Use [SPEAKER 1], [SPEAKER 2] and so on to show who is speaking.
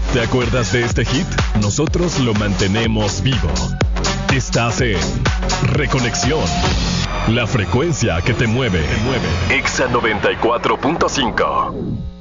[SPEAKER 1] ¿Te acuerdas de este hit? Nosotros lo mantenemos vivo. Estás en Reconexión. La frecuencia que te mueve. Exa 94.5.